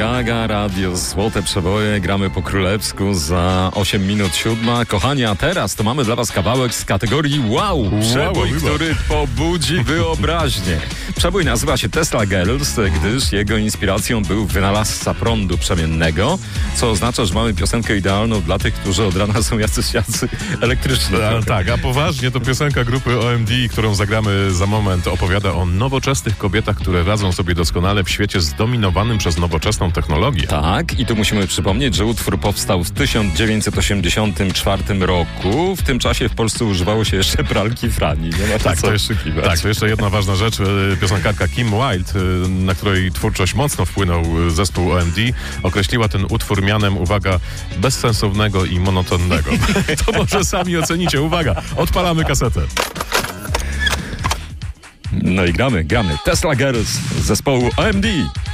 Gaga, radio Złote Przeboje, gramy po królewsku za 8 minut 7. Kochani, a teraz to mamy dla was kawałek z kategorii wow, przebój, który pobudzi wyobraźnię. Przebój nazywa się Tesla Girls, gdyż jego inspiracją był wynalazca prądu przemiennego, co oznacza, że mamy piosenkę idealną dla tych, którzy od rana są jacy elektryczni. Tak, a poważnie to piosenka grupy OMD, którą zagramy za moment, opowiada o nowoczesnych kobietach, które radzą sobie doskonale w świecie zdominowanym przez nowoczesną technologię. Tak, i tu musimy przypomnieć, że utwór powstał w 1984 roku. W tym czasie w Polsce używało się jeszcze pralki Frani. Nie ma Tak, to jeszcze jedna ważna rzecz. Piosenkarka Kim Wilde, na której twórczość mocno wpłynął zespół OMD, określiła ten utwór mianem, uwaga, bezsensownego i monotonnego. To może sami ocenicie. Uwaga, odpalamy kasetę. No i gramy. Tesla Girls z zespołu OMD.